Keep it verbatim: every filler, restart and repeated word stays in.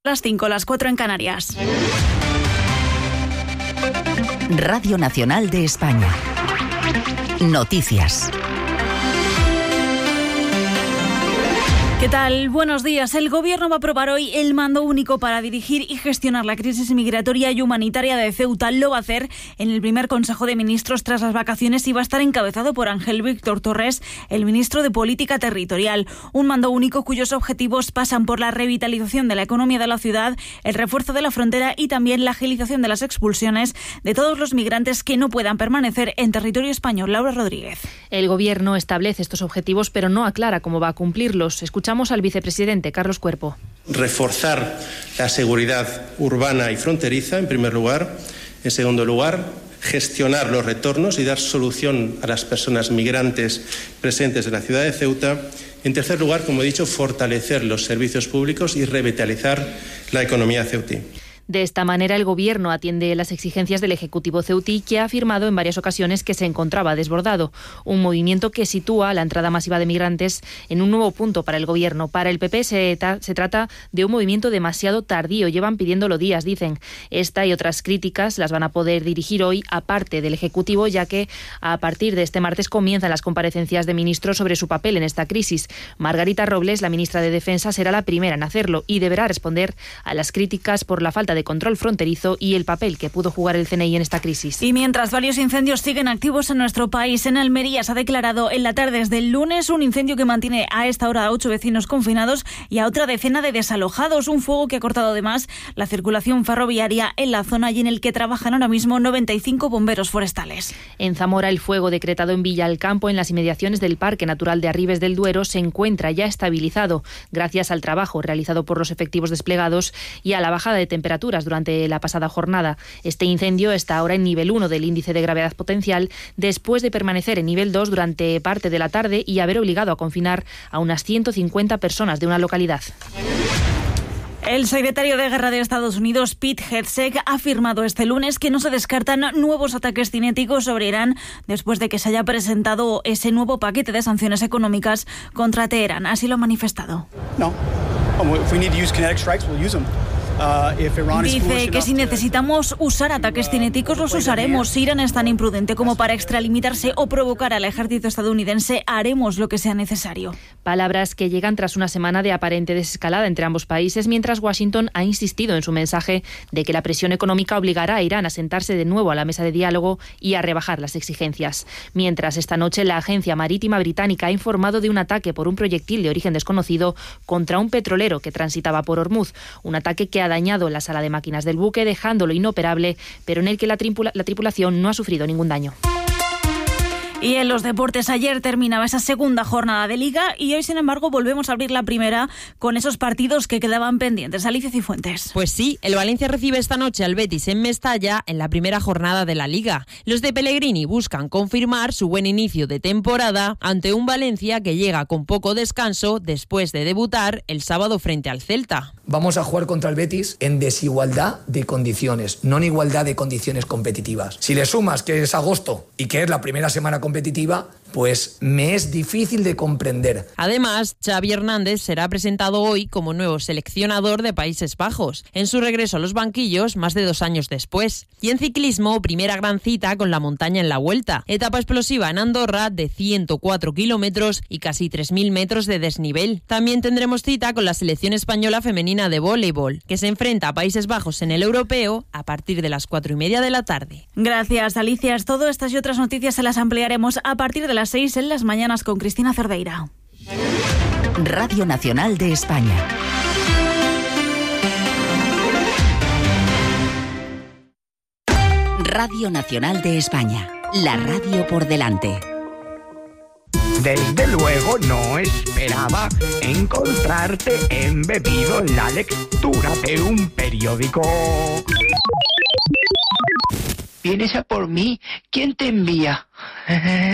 Las cinco, las cuatro en Canarias. Radio Nacional de España. Noticias. ¿Qué tal? Buenos días. El Gobierno va a aprobar hoy el mando único para dirigir y gestionar la crisis migratoria y humanitaria de Ceuta. Lo va a hacer en el primer Consejo de Ministros tras las vacaciones y va a estar encabezado por Ángel Víctor Torres, el ministro de Política Territorial. Un mando único cuyos objetivos pasan por la revitalización de la economía de la ciudad, el refuerzo de la frontera y también la agilización de las expulsiones de todos los migrantes que no puedan permanecer en territorio español. Laura Rodríguez. El Gobierno establece estos objetivos, pero no aclara cómo va a cumplirlos. Escuchamos al vicepresidente Carlos Cuerpo. Reforzar la seguridad urbana y fronteriza, en primer lugar. En segundo lugar, gestionar los retornos y dar solución a las personas migrantes presentes en la ciudad de Ceuta. En tercer lugar, como he dicho, fortalecer los servicios públicos y revitalizar la economía ceutí. De esta manera, el Gobierno atiende las exigencias del Ejecutivo ceutí, que ha afirmado en varias ocasiones que se encontraba desbordado. Un movimiento que sitúa la entrada masiva de migrantes en un nuevo punto para el Gobierno. Para el P P se, ta- se trata de un movimiento demasiado tardío. Llevan pidiéndolo días, dicen. Esta y otras críticas las van a poder dirigir hoy, aparte del Ejecutivo, ya que a partir de este martes comienzan las comparecencias de ministros sobre su papel en esta crisis. Margarita Robles, la ministra de Defensa, será la primera en hacerlo y deberá responder a las críticas por la falta de control fronterizo y el papel que pudo jugar el C N I en esta crisis. Y mientras varios incendios siguen activos en nuestro país, en Almería se ha declarado en la tarde desde el lunes un incendio que mantiene a esta hora a ocho vecinos confinados y a otra decena de desalojados. Un fuego que ha cortado además la circulación ferroviaria en la zona y en el que trabajan ahora mismo noventa y cinco bomberos forestales. En Zamora, el fuego decretado en Villalcampo, en las inmediaciones del Parque Natural de Arribes del Duero, se encuentra ya estabilizado gracias al trabajo realizado por los efectivos desplegados y a la bajada de temperatura durante la pasada jornada. Este incendio está ahora en nivel uno del índice de gravedad potencial, después de permanecer en nivel dos durante parte de la tarde y haber obligado a confinar a unas ciento cincuenta personas de una localidad. El secretario de Guerra de Estados Unidos, Pete Hegseth, ha afirmado este lunes que no se descartan nuevos ataques cinéticos sobre Irán después de que se haya presentado ese nuevo paquete de sanciones económicas contra Teherán. Así lo ha manifestado. No. If we need to use kinetic strikes, we'll use them. Dice que si necesitamos usar ataques cinéticos, los usaremos. Si Irán es tan imprudente como para extralimitarse o provocar al ejército estadounidense, haremos lo que sea necesario. Palabras que llegan tras una semana de aparente desescalada entre ambos países, mientras Washington ha insistido en su mensaje de que la presión económica obligará a Irán a sentarse de nuevo a la mesa de diálogo y a rebajar las exigencias. Mientras, esta noche la Agencia Marítima Británica ha informado de un ataque por un proyectil de origen desconocido contra un petrolero que transitaba por Hormuz. Un ataque que ha dañado la sala de máquinas del buque, dejándolo inoperable, pero en el que la, tripula- la tripulación no ha sufrido ningún daño. Y en los deportes, ayer terminaba esa segunda jornada de Liga y hoy, sin embargo, volvemos a abrir la primera con esos partidos que quedaban pendientes. Alicia Cifuentes. Pues sí, el Valencia recibe esta noche al Betis en Mestalla en la primera jornada de la Liga. Los de Pellegrini buscan confirmar su buen inicio de temporada ante un Valencia que llega con poco descanso después de debutar el sábado frente al Celta. Vamos a jugar contra el Betis en desigualdad de condiciones, no en igualdad de condiciones competitivas. Si le sumas que es agosto y que es la primera semana competitiva, pues me es difícil de comprender. Además, Xavi Hernández será presentado hoy como nuevo seleccionador de Países Bajos, en su regreso a los banquillos más de dos años después. Y en ciclismo, primera gran cita con la montaña en la Vuelta. Etapa explosiva en Andorra de ciento cuatro kilómetros y casi tres mil metros de desnivel. También tendremos cita con la selección española femenina de voleibol, que se enfrenta a Países Bajos en el Europeo a partir de las cuatro y media de la tarde. Gracias, Alicia. Todo estas y otras noticias se las ampliaremos a partir de las seis en las mañanas con Cristina Cerdeira. Radio Nacional de España. Radio Nacional de España. La radio por delante. Desde luego no esperaba encontrarte embebido en la lectura de un periódico. ¿Vienes a por mí? ¿Quién te envía?